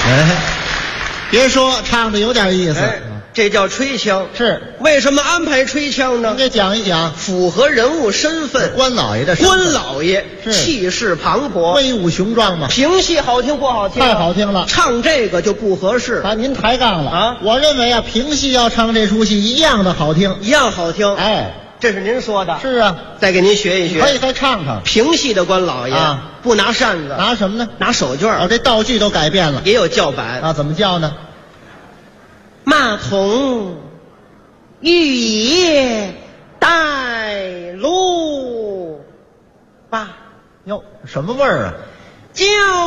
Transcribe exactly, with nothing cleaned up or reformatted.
哎，别说，唱的有点意思。 哎，这叫吹腔。 是， 为什么安排吹腔呢？ 您给讲一讲。 符合人物身份。 关老爷的身份。 关老爷是气势磅礴， 威武雄壮嘛。 评戏好听不好听？ 太好听了。 唱这个就不合适。 啊，您抬杠了啊！ 我认为啊，评戏要唱这出戏一样的好听， 一样好听。 哎， 这是您说的。 是啊， 再给您学一学。 可以再唱唱。 评戏的关老爷啊， 不拿扇子， 拿什么呢？ 拿手绢。 哦，这道具都改变了， 也有叫板啊？怎么叫呢？ 马童玉叶带路吧。 哟，什么味儿啊？ 叫